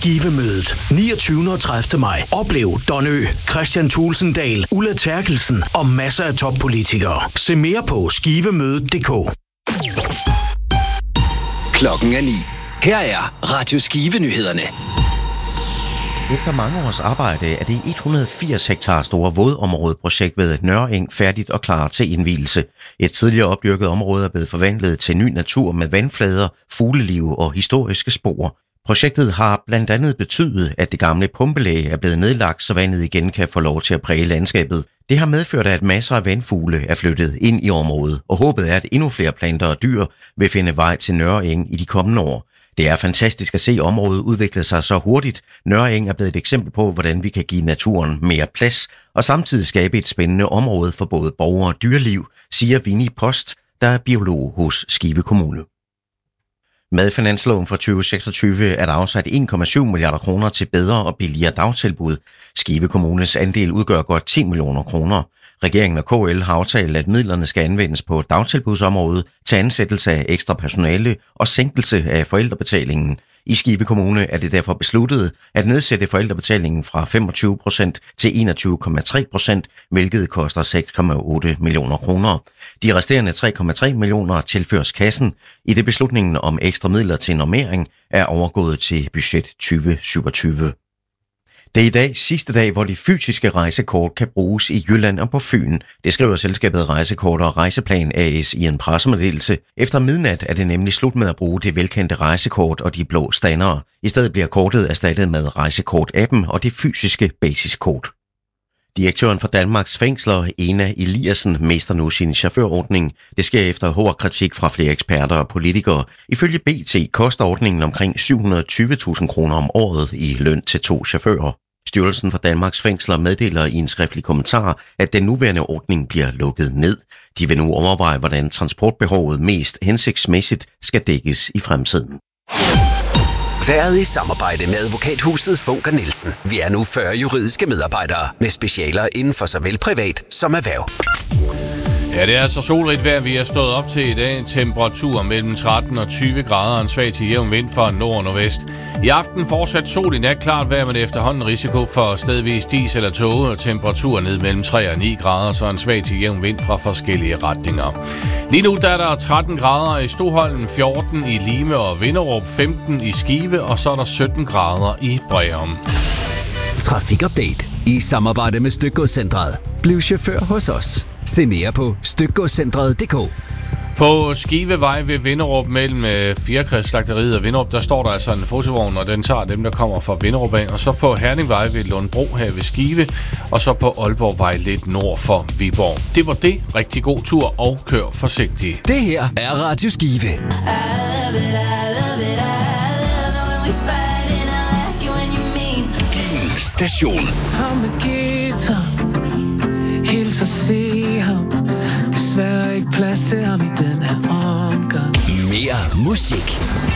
Skivemødet 29. og 30. maj. Oplev Don Ø, Christian Tulsendal, Ulla Terkelsen og masser af toppolitikere. Se mere på skivemødet.dk. Klokken er 9. Her er Radio Skive-nyhederne. Efter mange års arbejde er det 180 hektar store vådområdeprojekt ved Nørreeng færdigt og klar til indvielse. Et tidligere opdyrket område er blevet forvandlet til ny natur med vandflader, fugleliv og historiske spor. Projektet har blandt andet betydet, at det gamle pumpelæg er blevet nedlagt, så vandet igen kan få lov til at præge landskabet. Det har medført, at masser af vandfugle er flyttet ind i området, og håbet er, at endnu flere planter og dyr vil finde vej til Nørreeng i de kommende år. Det er fantastisk at se området udvikle sig så hurtigt. Nørreeng er blevet et eksempel på, hvordan vi kan give naturen mere plads, og samtidig skabe et spændende område for både borgere og dyreliv, siger Vinnie Post, der er biolog hos Skive Kommune. Med finansloven for 2026 er der afsat 1,7 milliarder kroner til bedre og billigere dagtilbud. Skive Kommunes andel udgør godt 10 millioner kroner. Regeringen og KL har aftalt, at midlerne skal anvendes på dagtilbudsområdet til ansættelse af ekstra personale og sænkelse af forældrebetalingen. I Skive Kommune er det derfor besluttet at nedsætte forældrebetalingen fra 25% til 21,3%, hvilket koster 6,8 millioner kroner. De resterende 3,3 millioner tilføres kassen, i det beslutningen om ekstra midler til normering er overgået til budget 2027. Det er i dag sidste dag, hvor de fysiske rejsekort kan bruges i Jylland og på Fyn. Det skriver selskabet Rejsekort og Rejseplan AS i en pressemeddelelse. Efter midnat er det nemlig slut med at bruge det velkendte rejsekort og de blå standere. I stedet bliver kortet erstattet med Rejsekort-appen og det fysiske basiskort. Direktøren for Danmarks Fængsler, Ena Eliassen, mister nu sin chaufførordning. Det sker efter hård kritik fra flere eksperter og politikere. Ifølge BT koster ordningen omkring 720.000 kroner om året i løn til 2 chauffører. Styrelsen for Danmarks Fængsler meddeler i en skriftlig kommentar, at den nuværende ordning bliver lukket ned. De vil nu overveje, hvordan transportbehovet mest hensigtsmæssigt skal dækkes i fremtiden. Været i samarbejde med advokathuset Funker Nielsen. Vi er nu 40 juridiske medarbejdere med specialer inden for såvel privat som erhverv. Ja, det er altså solrigt vejr, vi er stået op til i dag. Temperatur mellem 13 og 20 grader, en svag til jævn vind fra nord og nordvest. I aften fortsat sol, i nat klart vejr, men efterhånden risiko for stedvis dis eller tåge, og temperatur ned mellem 3 og 9 grader, så en svag til jævn vind fra forskellige retninger. Lige nu der er der 13 grader i Stoholm, 14 i Lime og Vinderup, 15 i Skive, og så er der 17 grader i Breum. Trafikupdate i samarbejde med Stykgodscentret. Bliv chauffør hos os. Se mere på stykgodscentret.dk. På Skivevej ved Vinderup mellem Fjerkræsslagteriet og Vinderup, der står der altså en fotovogn, og den tager dem, der kommer fra Vinderup af. Og så på Herningvej ved Lundbro her ved Skive, og så på Aalborgvej lidt nord for Viborg. Det var det. Rigtig god tur, og kør forsigtigt. Det her er Radio Skive. Din station. Hils og se ham. Desværre ikke plads til ham i den her omgang. Mere musik.